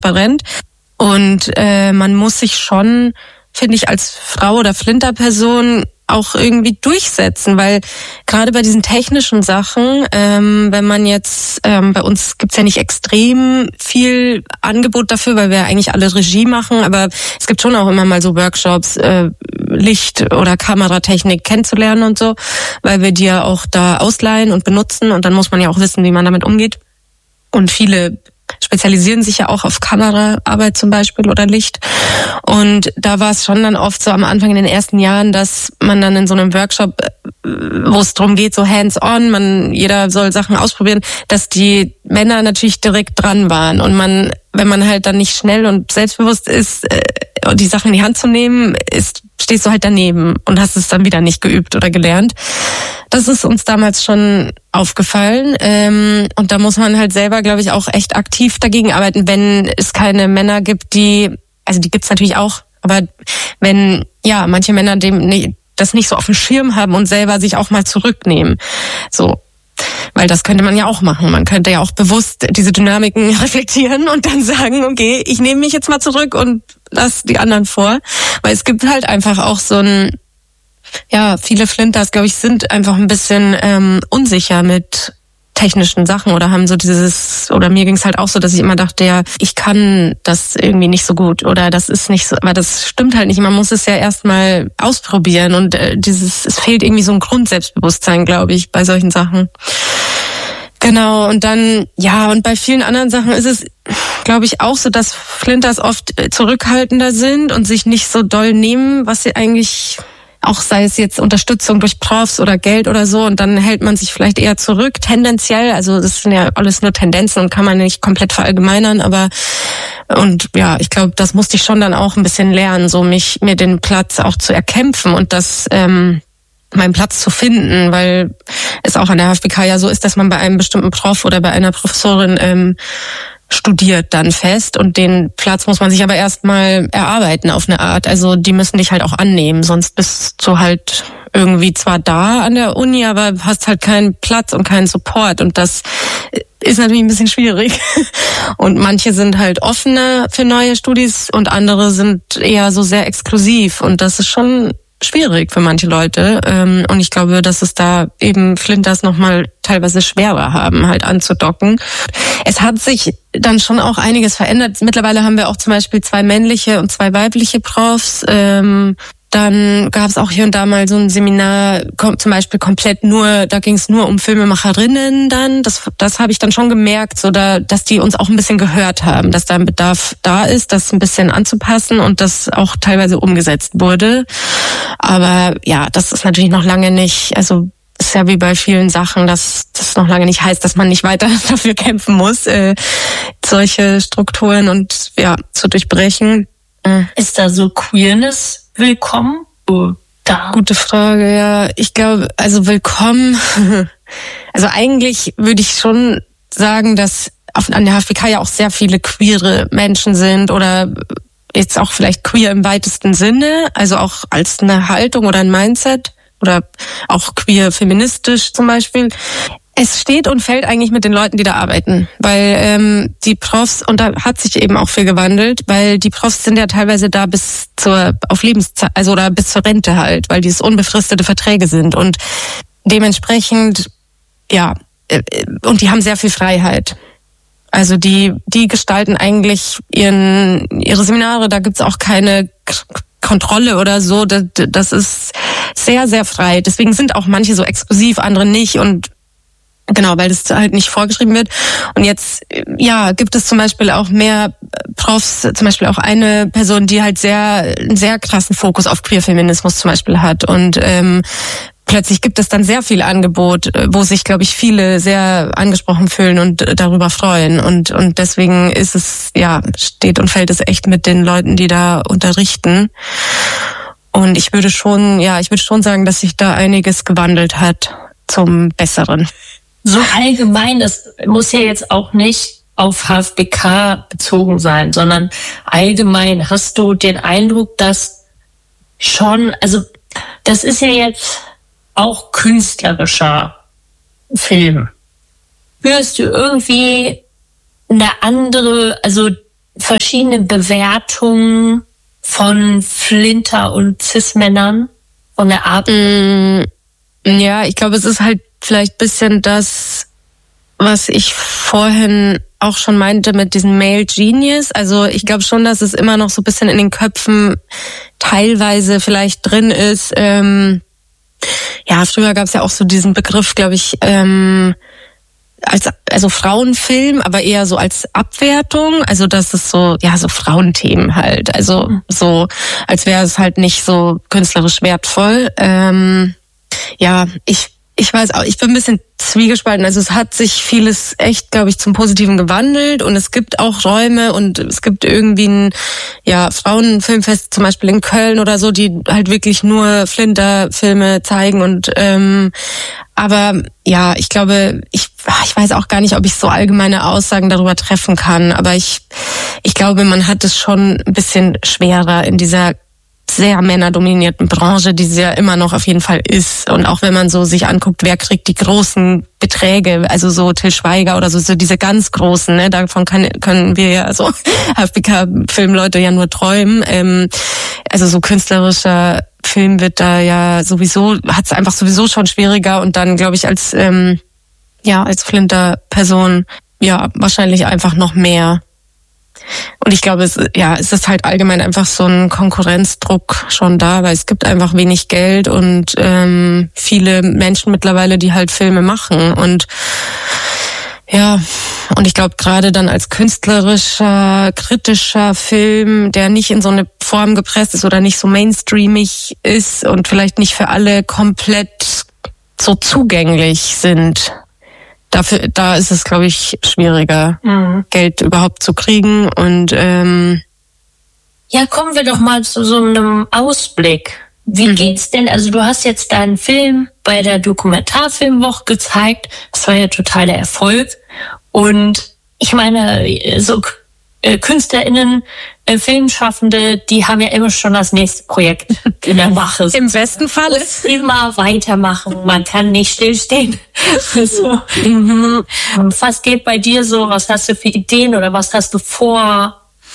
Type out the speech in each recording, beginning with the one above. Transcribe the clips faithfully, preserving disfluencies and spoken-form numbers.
transparent. Und äh, man muss sich schon, finde ich, als Frau oder Flinterperson auch irgendwie durchsetzen, weil gerade bei diesen technischen Sachen, ähm, wenn man jetzt, ähm, bei uns gibt's ja nicht extrem viel Angebot dafür, weil wir eigentlich alle Regie machen, aber es gibt schon auch immer mal so Workshops, äh, Licht- oder Kameratechnik kennenzulernen und so, weil wir die ja auch da ausleihen und benutzen und dann muss man ja auch wissen, wie man damit umgeht. Und viele spezialisieren sich ja auch auf Kameraarbeit zum Beispiel oder Licht. Und da war es schon dann oft so am Anfang in den ersten Jahren, dass man dann in so einem Workshop, wo es darum geht, so hands-on, man jeder soll Sachen ausprobieren, dass die Männer natürlich direkt dran waren. Und man, wenn man halt dann nicht schnell und selbstbewusst ist, die Sachen in die Hand zu nehmen, ist, stehst du halt daneben und hast es dann wieder nicht geübt oder gelernt. Das ist uns damals schon aufgefallen. Ähm, und da muss man halt selber, glaube ich, auch echt aktiv dagegen arbeiten, wenn es keine Männer gibt, die, also die gibt's natürlich auch, aber wenn, ja, manche Männer dem nee, das nicht so auf dem Schirm haben und selber sich auch mal zurücknehmen. So. Weil das könnte man ja auch machen. Man könnte ja auch bewusst diese Dynamiken reflektieren und dann sagen, okay, ich nehme mich jetzt mal zurück und lass die anderen vor. Weil es gibt halt einfach auch so ein, ja, viele Flinters, glaube ich, sind einfach ein bisschen ähm, unsicher mit technischen Sachen oder haben so dieses, oder mir ging es halt auch so, dass ich immer dachte, ja, ich kann das irgendwie nicht so gut oder das ist nicht so, aber das stimmt halt nicht. Man muss es ja erstmal ausprobieren und äh, dieses, es fehlt irgendwie so ein Grundselbstbewusstsein, glaube ich, bei solchen Sachen. Genau, und dann, ja, und bei vielen anderen Sachen ist es, glaube ich, auch so, dass Flinters oft zurückhaltender sind und sich nicht so doll nehmen, was sie eigentlich, auch sei es jetzt Unterstützung durch Profs oder Geld oder so, und dann hält man sich vielleicht eher zurück, tendenziell, also das sind ja alles nur Tendenzen und kann man nicht komplett verallgemeinern, aber und ja, ich glaube, das musste ich schon dann auch ein bisschen lernen, so mich, mir den Platz auch zu erkämpfen und das, ähm, meinen Platz zu finden, weil es auch an der H F B K ja so ist, dass man bei einem bestimmten Prof oder bei einer Professorin ähm, studiert dann fest und den Platz muss man sich aber erstmal erarbeiten auf eine Art. Also die müssen dich halt auch annehmen, sonst bist du halt irgendwie zwar da an der Uni, aber hast halt keinen Platz und keinen Support und das ist natürlich ein bisschen schwierig. Und manche sind halt offener für neue Studis und andere sind eher so sehr exklusiv und das ist schon schwierig für manche Leute. Und ich glaube, dass es da eben Flinters nochmal teilweise schwerer haben, halt anzudocken. Es hat sich dann schon auch einiges verändert. Mittlerweile haben wir auch zum Beispiel zwei männliche und zwei weibliche Profs. Dann gab es auch hier und da mal so ein Seminar, zum Beispiel komplett nur, da ging es nur um Filmemacherinnen dann. Das, das habe ich dann schon gemerkt, so da, dass die uns auch ein bisschen gehört haben, dass da ein Bedarf da ist, das ein bisschen anzupassen und das auch teilweise umgesetzt wurde. Aber ja, das ist natürlich noch lange nicht, also ist ja wie bei vielen Sachen, dass das noch lange nicht heißt, dass man nicht weiter dafür kämpfen muss, äh, solche Strukturen und ja zu durchbrechen. Ist da so Queerness willkommen? Da. Gute Frage, ja. Ich glaube, also willkommen. Also eigentlich würde ich schon sagen, dass auf, an der H F B K ja auch sehr viele queere Menschen sind oder jetzt auch vielleicht queer im weitesten Sinne, also auch als eine Haltung oder ein Mindset oder auch queer feministisch zum Beispiel. Es steht und fällt eigentlich mit den Leuten, die da arbeiten, weil ähm, die Profs, und da hat sich eben auch viel gewandelt, weil die Profs sind ja teilweise da bis zur, auf Lebenszeit, also oder bis zur Rente halt, weil dies unbefristete Verträge sind und dementsprechend, ja, äh, und die haben sehr viel Freiheit. Also die, die gestalten eigentlich ihren, ihre Seminare, da gibt's auch keine Kontrolle oder so, das, das ist sehr, sehr frei. Deswegen sind auch manche so exklusiv, andere nicht und genau, weil das halt nicht vorgeschrieben wird. Und jetzt, ja, gibt es zum Beispiel auch mehr Profs, zum Beispiel auch eine Person, die halt sehr, einen sehr krassen Fokus auf Queerfeminismus zum Beispiel hat. Und ähm, plötzlich gibt es dann sehr viel Angebot, wo sich, glaube ich, viele sehr angesprochen fühlen und darüber freuen. Und und deswegen ist es, ja, steht und fällt es echt mit den Leuten, die da unterrichten. Und ich würde schon, ja, ich würde schon sagen, dass sich da einiges gewandelt hat zum Besseren. So allgemein, das muss ja jetzt auch nicht auf H F B K bezogen sein, sondern allgemein hast du den Eindruck, dass schon, also das ist ja jetzt auch künstlerischer Film. Hörst du irgendwie eine andere, also verschiedene Bewertungen von Flinter und Cis-Männern von der Art? Mm, ja, ich glaube, es ist halt vielleicht ein bisschen das, was ich vorhin auch schon meinte mit diesem Male Genius. Also ich glaube schon, dass es immer noch so ein bisschen in den Köpfen teilweise vielleicht drin ist. Ähm, ja, früher gab es ja auch so diesen Begriff, glaube ich, ähm, als also Frauenfilm, aber eher so als Abwertung. Also das ist so, ja, so Frauenthemen halt. Also so, als wäre es halt nicht so künstlerisch wertvoll. Ähm, ja, ich Ich weiß auch, ich bin ein bisschen zwiegespalten. Also es hat sich vieles echt, glaube ich, zum Positiven gewandelt und es gibt auch Räume und es gibt irgendwie ein ja, Frauenfilmfest zum Beispiel in Köln oder so, die halt wirklich nur Flinter-Filme zeigen und ähm, aber ja, ich glaube, ich ich weiß auch gar nicht, ob ich so allgemeine Aussagen darüber treffen kann, aber ich ich glaube, man hat es schon ein bisschen schwerer in dieser sehr männerdominierten Branche, die sie ja immer noch auf jeden Fall ist. Und auch wenn man so sich anguckt, wer kriegt die großen Beträge, also so Til Schweiger oder so, so diese ganz großen, ne, davon kann, können wir ja so H F B K-Filmleute ja nur träumen. Ähm, also so künstlerischer Film wird da ja sowieso, hat es einfach sowieso schon schwieriger und dann, glaube ich, als ähm, ja als Flinter-Person ja wahrscheinlich einfach noch mehr. Und ich glaube, es, ja, es ist halt allgemein einfach so ein Konkurrenzdruck schon da, weil es gibt einfach wenig Geld und ähm, viele Menschen mittlerweile, die halt Filme machen. Und ja, und ich glaube, gerade dann als künstlerischer, kritischer Film, der nicht in so eine Form gepresst ist oder nicht so mainstreamig ist und vielleicht nicht für alle komplett so zugänglich sind, Dafür, da ist es, glaube ich, schwieriger, mhm. Geld überhaupt zu kriegen. Und ähm ja, kommen wir doch mal zu so einem Ausblick. Wie mhm. geht's denn? Also du hast jetzt deinen Film bei der Dokumentarfilmwoche gezeigt. Das war ja totaler Erfolg. Und ich meine, so äh, KünstlerInnen, äh, Filmschaffende, die haben ja immer schon das nächste Projekt in der Mache. Im besten Fall immer weitermachen. Man kann nicht stillstehen. So. Mhm. Was geht bei dir so? Was hast du für Ideen oder was hast du vor?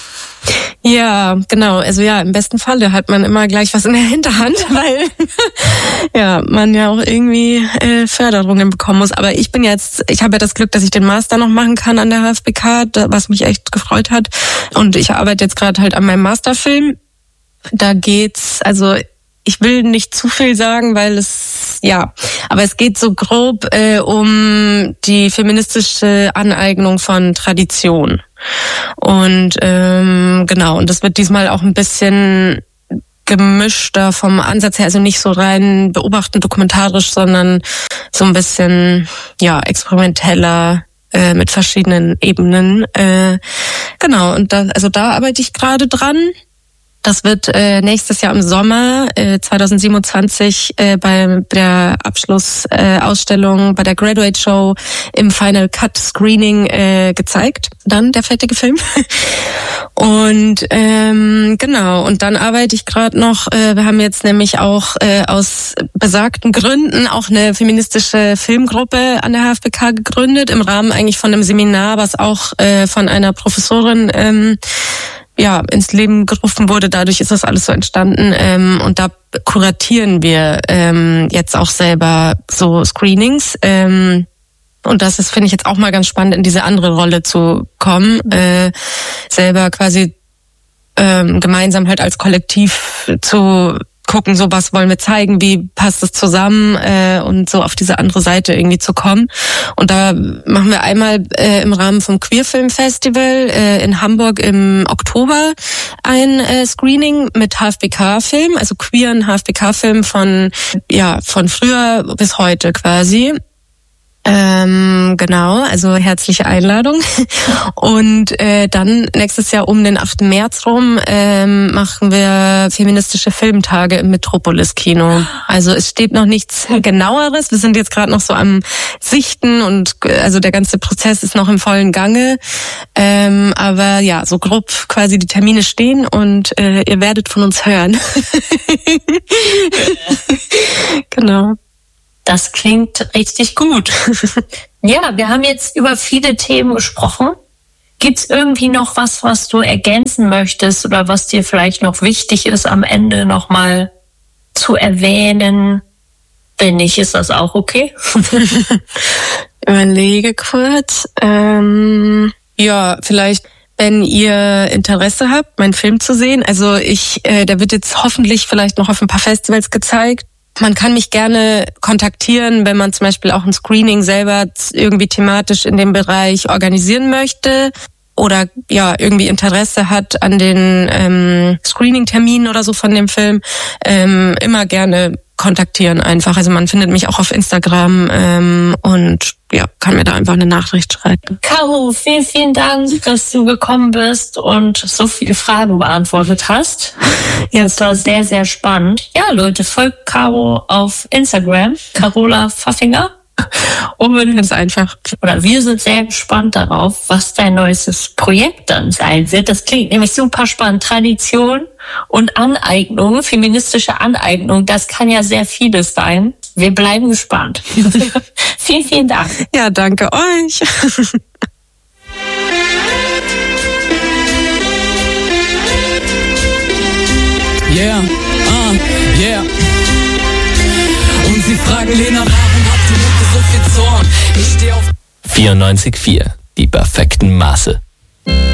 Ja, genau. Also ja, im besten Falle hat man immer gleich was in der Hinterhand, weil ja man ja auch irgendwie äh, Förderungen bekommen muss. Aber ich bin jetzt, ich habe ja das Glück, dass ich den Master noch machen kann an der H F B K, was mich echt gefreut hat. Und ich arbeite jetzt gerade halt an meinem Masterfilm. Da geht's, also ich will nicht zu viel sagen, weil es, ja, aber es geht so grob äh, um die feministische Aneignung von Tradition. Und ähm, genau, und das wird diesmal auch ein bisschen gemischter vom Ansatz her, also nicht so rein beobachtend dokumentarisch, sondern so ein bisschen ja experimenteller äh, mit verschiedenen Ebenen. Äh, genau, und da, also da arbeite ich gerade dran. Das wird äh, nächstes Jahr im Sommer äh, zwanzig siebenundzwanzig äh, bei der Abschlussausstellung, äh, bei der Graduate Show im Final Cut Screening äh, gezeigt. Dann der fertige Film. Und ähm, genau, und dann arbeite ich gerade noch, äh, wir haben jetzt nämlich auch äh, aus besagten Gründen auch eine feministische Filmgruppe an der H F B K gegründet, im Rahmen eigentlich von einem Seminar, was auch äh, von einer Professorin ähm, ja ins Leben gerufen wurde. Dadurch ist das alles so entstanden. Ähm, und da kuratieren wir ähm, jetzt auch selber so Screenings. Ähm, und das ist, finde ich, jetzt auch mal ganz spannend, in diese andere Rolle zu kommen. Äh, selber quasi ähm, gemeinsam halt als Kollektiv zu gucken, so was wollen wir zeigen, wie passt es zusammen äh, und so auf diese andere Seite irgendwie zu kommen. Und da machen wir einmal äh, im Rahmen vom Queerfilm Festival äh, in Hamburg im Oktober ein äh, Screening mit H F B K-Film, also queeren H F B K-Film von ja von früher bis heute quasi. Ähm, genau, also herzliche Einladung. Und äh, dann nächstes Jahr um den achten März rum ähm, machen wir feministische Filmtage im Metropolis-Kino. Also es steht noch nichts Genaueres. Wir sind jetzt gerade noch so am Sichten und also der ganze Prozess ist noch im vollen Gange. Ähm, aber ja, so grob quasi die Termine stehen und äh, ihr werdet von uns hören. Genau. Das klingt richtig gut. Ja, wir haben jetzt über viele Themen gesprochen. Gibt's irgendwie noch was, was du ergänzen möchtest oder was dir vielleicht noch wichtig ist, am Ende nochmal zu erwähnen? Wenn nicht, ist das auch okay. Überlege kurz. Ähm, ja, vielleicht, wenn ihr Interesse habt, meinen Film zu sehen. Also ich, äh, der wird jetzt hoffentlich vielleicht noch auf ein paar Festivals gezeigt. Man kann mich gerne kontaktieren, wenn man zum Beispiel auch ein Screening selber irgendwie thematisch in dem Bereich organisieren möchte oder ja irgendwie Interesse hat an den ähm, Screening-Terminen oder so von dem Film. Ähm, immer gerne kontaktieren einfach. Also man findet mich auch auf Instagram ähm, und ja, kann mir da einfach eine Nachricht schreiben. Caro, vielen, vielen Dank, dass du gekommen bist und so viele Fragen beantwortet hast. Ja, es war sehr, sehr spannend. Ja, Leute, folgt Caro auf Instagram, Carola Pfaffinger. Unbedingt, ist einfach. Oder wir sind sehr gespannt darauf, was dein neuestes Projekt dann sein wird. Das klingt nämlich super spannend. Tradition und Aneignung, feministische Aneignung, das kann ja sehr vieles sein. Wir bleiben gespannt. Vielen, vielen Dank. Ja, danke euch. Yeah, ah, uh, yeah. Und sie fragen Lena, warum habt ihr Mucke so viel Zorn? Ich steh auf vierundneunzig Komma vier, die perfekten Maße.